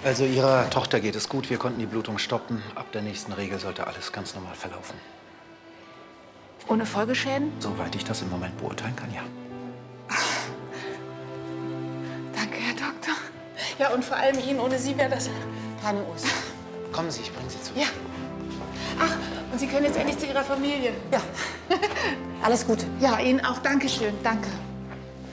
Also Ihrer Tochter geht es gut. Wir konnten die Blutung stoppen. Ab der nächsten Regel sollte alles ganz normal verlaufen. Ohne Folgeschäden? Soweit ich das im Moment beurteilen kann, ja. Danke, Herr Doktor. Ja, und vor allem Ihnen, ohne Sie wäre das keine Ursache. Kommen Sie, ich bringe Sie zu. Ja. Ach, und Sie können jetzt endlich zu Ihrer Familie. Ja, alles Gute. Ja, Ihnen auch. Dankeschön. Danke.